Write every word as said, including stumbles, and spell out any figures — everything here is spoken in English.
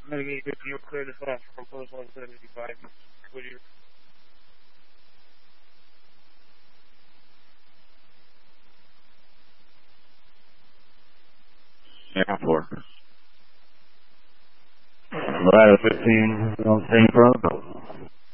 Gonna get a good view clear this last from post one seventy-five. Whittier. Yeah, four. Nevada fifteen, on Saint Bronco.